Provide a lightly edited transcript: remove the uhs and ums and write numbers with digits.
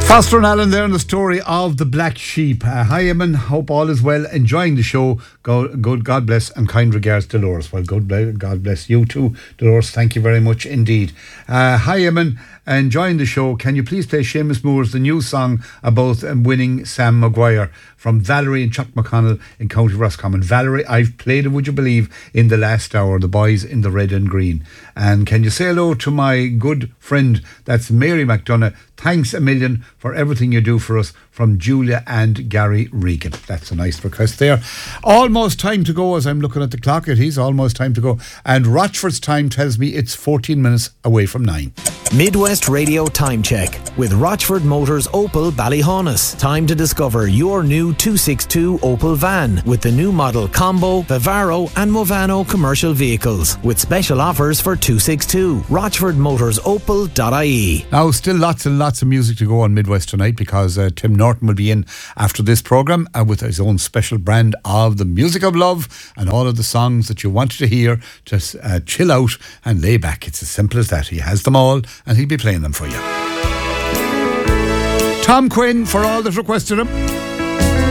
Foster and Allen there in the story of the black sheep. Hi Eamon, hope all is well, enjoying the show. Good, God bless and kind regards, Dolores. Well, God bless you too, Dolores. Thank you very much indeed. Hi Eamon, enjoying the show. Can you please play Seamus Moore's the new song about winning Sam Maguire from Valerie and Chuck McConnell in County Roscommon? Valerie, I've played it, would you believe, in the last hour, the boys in the red and green. And can you say hello to my good friend, that's Mary McDonough. Thanks a million for everything you do for us, from Julia and Gary Regan. That's a nice request there. Almost time to go as I'm looking at the clock. It is almost time to go. And Rochford's time tells me it's 14 minutes away from 9. Midwest Radio Time Check with Rochford Motors Opel Ballyhaunis. Time to discover your new 262 Opel van with the new model Combo, Vivaro and Movano commercial vehicles with special offers for 262. RochfordMotorsOpel.ie. Now still lots and lots of music to go on Midwest tonight, because Tim Norton will be in after this programme with his own special brand of the music of love and all of the songs that you wanted to hear. Just chill out and lay back. It's as simple as that. He has them all and he'll be playing them for you. Tom Quinn, for all that requested him.